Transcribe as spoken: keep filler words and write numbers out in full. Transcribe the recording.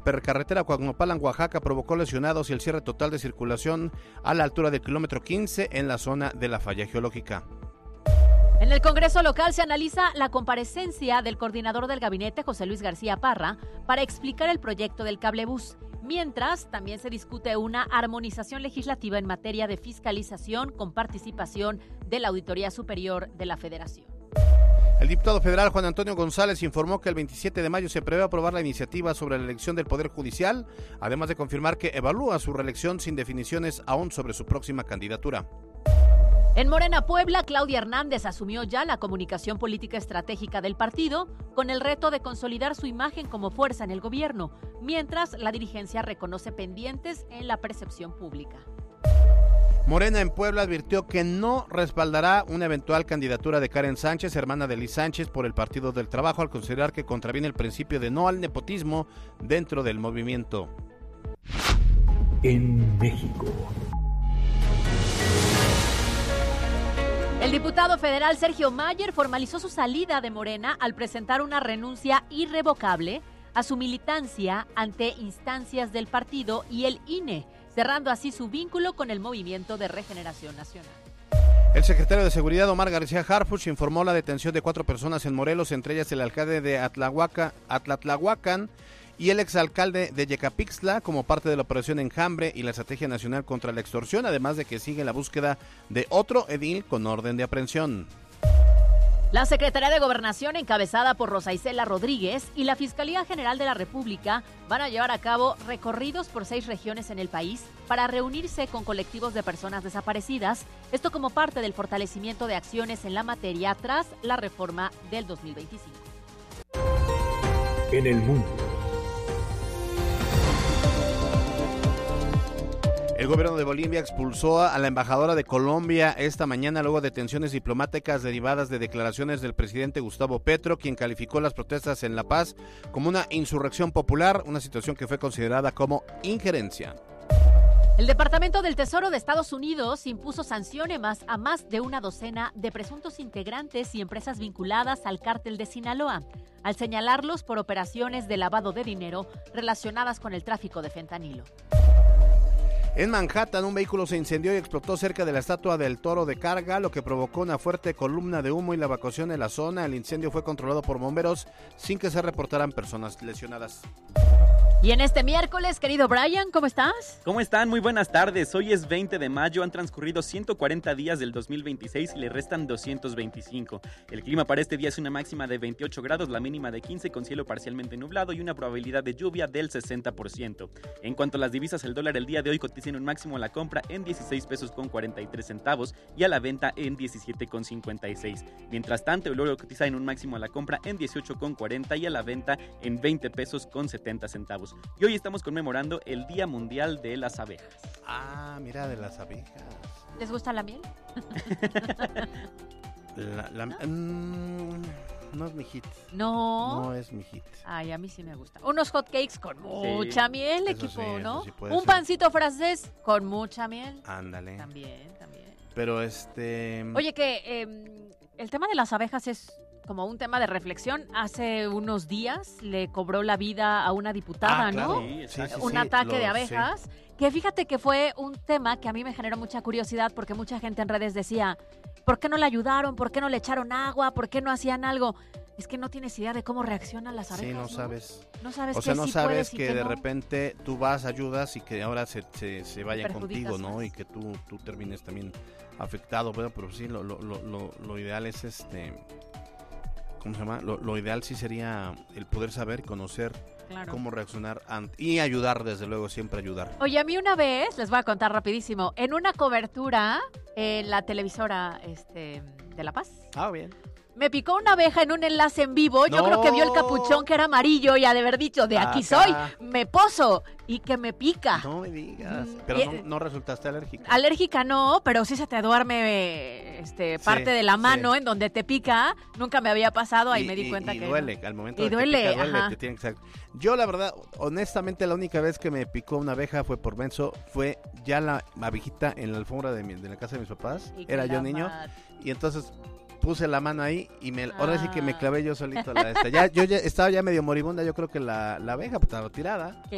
supercarretera Coahuamapalan, Oaxaca, provocó lesionados y el cierre total de circulación a la altura del kilómetro quince en la zona de la falla geológica. En el Congreso local se analiza la comparecencia del coordinador del gabinete, José Luis García Parra, para explicar el proyecto del cablebús. Mientras, también se discute una armonización legislativa en materia de fiscalización con participación de la Auditoría Superior de la Federación. El diputado federal Juan Antonio González informó que el veintisiete de mayo se prevé aprobar la iniciativa sobre la elección del Poder Judicial, además de confirmar que evalúa su reelección sin definiciones aún sobre su próxima candidatura. En Morena, Puebla, Claudia Hernández asumió ya la comunicación política estratégica del partido con el reto de consolidar su imagen como fuerza en el gobierno, mientras la dirigencia reconoce pendientes en la percepción pública. Morena en Puebla advirtió que no respaldará una eventual candidatura de Karen Sánchez, hermana de Liz Sánchez, por el Partido del Trabajo, al considerar que contraviene el principio de no al nepotismo dentro del movimiento. En México. El diputado federal Sergio Mayer formalizó su salida de Morena al presentar una renuncia irrevocable a su militancia ante instancias del partido y el I N E, cerrando así su vínculo con el Movimiento de Regeneración Nacional. El secretario de Seguridad Omar García Harfuch informó la detención de cuatro personas en Morelos, entre ellas el alcalde de Atlahuaca, Atlatlahuacan y el exalcalde de Yecapixtla, como parte de la operación Enjambre y la estrategia nacional contra la extorsión, además de que sigue la búsqueda de otro edil con orden de aprehensión. La Secretaría de Gobernación, encabezada por Rosa Isela Rodríguez, y la Fiscalía General de la República van a llevar a cabo recorridos por seis regiones en el país para reunirse con colectivos de personas desaparecidas, esto como parte del fortalecimiento de acciones en la materia tras la reforma del dos mil veinticinco. En el mundo. El gobierno de Bolivia expulsó a la embajadora de Colombia esta mañana luego de tensiones diplomáticas derivadas de declaraciones del presidente Gustavo Petro, quien calificó las protestas en La Paz como una insurrección popular, una situación que fue considerada como injerencia. El Departamento del Tesoro de Estados Unidos impuso sanciones más a más de una docena de presuntos integrantes y empresas vinculadas al cártel de Sinaloa, al señalarlos por operaciones de lavado de dinero relacionadas con el tráfico de fentanilo. En Manhattan, un vehículo se incendió y explotó cerca de la estatua del Toro de Carga, lo que provocó una fuerte columna de humo y la evacuación de la zona. El incendio fue controlado por bomberos sin que se reportaran personas lesionadas. Y en este miércoles, querido Brian, ¿cómo estás? ¿Cómo están? Muy buenas tardes. Hoy es veinte de mayo, han transcurrido ciento cuarenta días del dos mil veintiséis y le restan doscientos veinticinco. El clima para este día es una máxima de veintiocho grados, la mínima de quince con cielo parcialmente nublado y una probabilidad de lluvia del sesenta por ciento. En cuanto a las divisas, el dólar el día de hoy cotiza en un máximo a la compra en dieciséis pesos con cuarenta y tres centavos y a la venta en diecisiete con cincuenta y seis. Mientras tanto, el oro cotiza en un máximo a la compra en dieciocho con cuarenta y a la venta en veinte pesos con setenta centavos. Y hoy estamos conmemorando el Día Mundial de las Abejas. Ah, mira, de las abejas. ¿Les gusta la miel? la, la, mmm, no es mi hit. No. No es mi hit. Ay, a mí sí me gusta. Unos hot cakes con mucha sí, miel, equipo, sí, ¿no? Sí Un ser. pancito francés con mucha miel. Ándale. También, también. Pero este... Oye, que eh, el tema de las abejas es como un tema de reflexión. Hace unos días le cobró la vida a una diputada, ah, claro. ¿no? Sí, sí, sí, un sí, ataque lo, de abejas. Sí. Que fíjate que fue un tema que a mí me generó mucha curiosidad porque mucha gente en redes decía, ¿por qué no le ayudaron? ¿Por qué no le echaron agua? ¿Por qué no hacían algo? Es que no tienes idea de cómo reaccionan las abejas. Sí, no, ¿no? sabes. No sabes o sea, que no sí sabes que, que, que de no. repente tú vas, ayudas y que ahora se, se, se vayan contigo, ¿no? Más. Y que tú, tú termines también afectado. Bueno, pero sí, lo, lo, lo, lo ideal es este... ¿Cómo se llama? Lo, lo ideal sí sería el poder saber, conocer claro. cómo reaccionar ante, y ayudar, desde luego, siempre ayudar. Oye, a mí una vez, les voy a contar rapidísimo, en una cobertura en la televisora este, de La Paz. Ah, bien. Me picó una abeja en un enlace en vivo. Yo no. creo que vio el capuchón que era amarillo y ha de haber dicho, de aquí Acá. soy, me poso y que me pica. No me digas. Mm, Pero y, no, no resultaste alérgica. Alérgica no, pero sí se te duerme este, parte sí, de la mano sí. en donde te pica. Nunca me había pasado, ahí y, me di y, cuenta y que duele, no. al momento y de duele, que pica, duele, ajá. te tiene que sacar. Yo la verdad, honestamente, la única vez que me picó una abeja fue por menso, fue ya la abejita en la alfombra de, mi, de la casa de mis papás. Era yo niño mat. Y entonces puse la mano ahí y me, ah. ahora sí que me clavé yo solito la esta. Ya, yo ya estaba ya medio moribunda, yo creo que la, la abeja pues, estaba tirada.